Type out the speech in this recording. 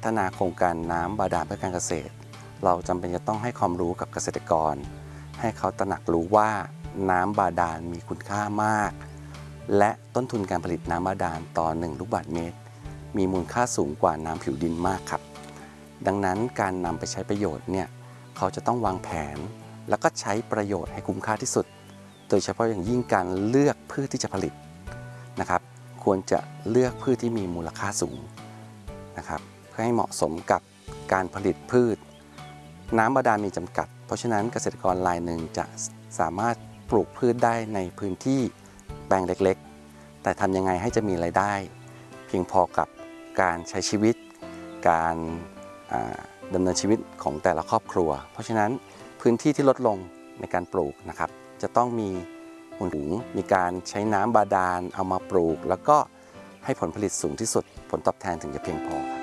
ฒนาโครงการน้ำบาดาลเพื่อการเกษตรเราจำเป็นจะต้องให้ความรู้กับเกษตรกรให้เขาตระหนักรู้ว่าน้ำบาดาลมีคุณค่ามากและต้นทุนการผลิตน้ำบาดาลต่อ1ลูกบาศก์เมตรมีมูลค่าสูงกว่าน้ำผิวดินมากครับดังนั้นการนำไปใช้ประโยชน์เนี่ยเขาจะต้องวางแผนแล้วก็ใช้ประโยชน์ให้คุ้มค่าที่สุดโดยเฉพาะอย่างยิ่งการเลือกพืชที่จะผลิตนะครับควรจะเลือกพืชที่มีมูลค่าสูงนะครับเพื่อให้เหมาะสมกับการผลิตพืชน้ำบาดาลมีจำกัดเพราะฉะนั้นเกษตรกรรายหนึ่งจะสามารถปลูกพืชได้ในพื้นที่แปลงเล็กๆแต่ทำยังไงให้จะมีรายได้เพียงพอกับการใช้ชีวิตการดำเนินชีวิตของแต่ละครอบครัวเพราะฉะนั้นพื้นที่ที่ลดลงในการปลูกนะครับจะต้องมีมีการใช้น้ำบาดาลเอามาปลูกแล้วก็ให้ผลผลิตสูงที่สุดผลตอบแทนถึงจะเพียงพอครับ